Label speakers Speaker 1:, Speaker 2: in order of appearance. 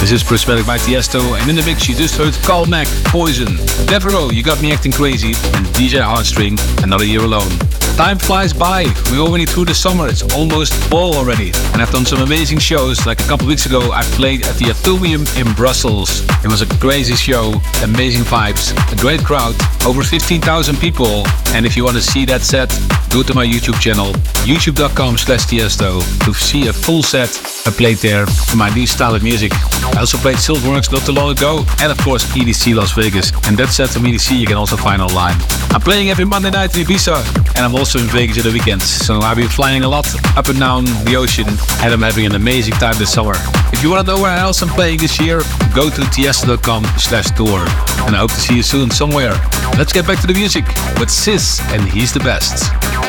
Speaker 1: This is Prismatic by Tiesto, and in the mix you just heard Carl Mack, Poison, Devereaux, You Got Me Acting Crazy, and DJ Heartstring, Another Year Alone. Time flies by, we're already through the summer, it's almost fall already. And I've done some amazing shows, like a couple weeks ago I played at the Atomium in Brussels. It was a crazy show, amazing vibes, a great crowd, over 15,000 people. And if you want to see that set, go to my YouTube channel, youtube.com/Tiesto, to see a full set I played there for my new style of music. I also played Silverworks not too long ago, and of course EDC Las Vegas. And that set from EDC you can also find online. I'm playing every Monday night in Ibiza, and I'm also in Vegas at the weekends. So I've been flying a lot up and down the ocean, and I'm having an amazing time this summer. If you want to know where else I'm playing this year, go to tiesto.com/tour. And I hope to see you soon somewhere. Let's get back to the music with Sis, and he's the best.